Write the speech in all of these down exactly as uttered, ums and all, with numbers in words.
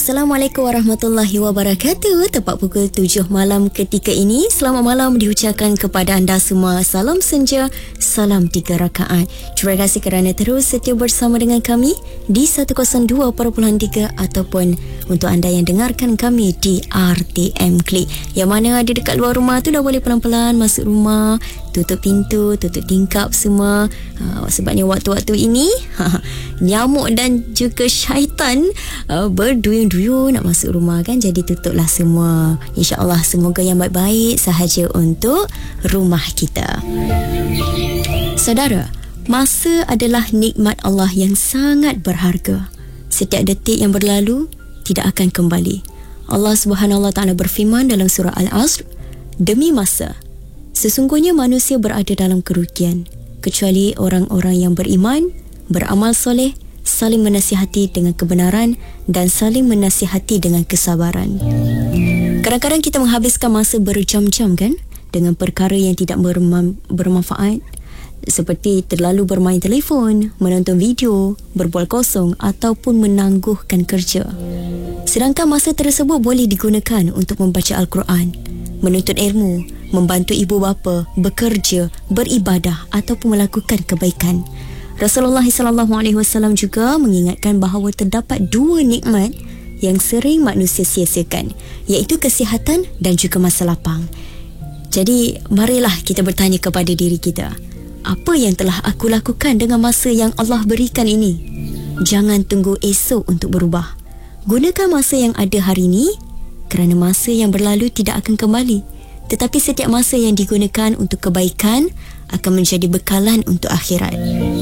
Assalamualaikum warahmatullahi wabarakatuh. Tepat pukul tujuh malam ketika ini, selamat malam diucapkan kepada anda semua. Salam senja, salam tiga rakaat. Terima kasih kerana terus setia bersama dengan kami di seratus dua perpuluhan tiga ataupun untuk anda yang dengarkan kami di R T M Klik. Yang mana ada dekat luar rumah tu dah boleh pelan-pelan masuk rumah, tutup pintu, tutup tingkap semua. Ha, sebabnya waktu-waktu ini ha, nyamuk dan juga syaitan uh, berduyun-duyun nak masuk rumah kan. Jadi tutuplah semua. InsyaAllah semoga yang baik-baik sahaja untuk rumah kita. Saudara, masa adalah nikmat Allah yang sangat berharga. Setiap detik yang berlalu tidak akan kembali. Allah Subhanahu Wa Taala berfirman dalam surah Al-Asr, demi masa, sesungguhnya manusia berada dalam kerugian kecuali orang-orang yang beriman, beramal soleh, saling menasihati dengan kebenaran dan saling menasihati dengan kesabaran. Kadang-kadang kita menghabiskan masa berjam-jam kan dengan perkara yang tidak berma- bermanfaat, seperti terlalu bermain telefon, menonton video, berbual kosong ataupun menangguhkan kerja. Sedangkan masa tersebut boleh digunakan untuk membaca Al-Quran, menuntut ilmu, membantu ibu bapa, bekerja, beribadah ataupun melakukan kebaikan. Rasulullah sallallahu alaihi wasallam juga mengingatkan bahawa terdapat dua nikmat yang sering manusia sia-siakan, iaitu kesihatan dan juga masa lapang. Jadi, marilah kita bertanya kepada diri kita, apa yang telah aku lakukan dengan masa yang Allah berikan ini? Jangan tunggu esok untuk berubah. Gunakan masa yang ada hari ini, kerana masa yang berlalu tidak akan kembali. Tetapi setiap masa yang digunakan untuk kebaikan akan menjadi bekalan untuk akhirat.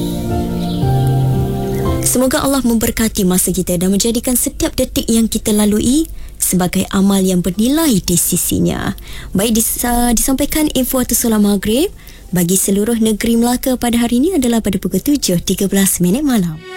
Semoga Allah memberkati masa kita dan menjadikan setiap detik yang kita lalui sebagai amal yang bernilai di sisinya. Baik, dis, uh, disampaikan info waktu solat maghrib bagi seluruh negeri Melaka pada hari ini adalah pada pukul tujuh tiga belas minit malam.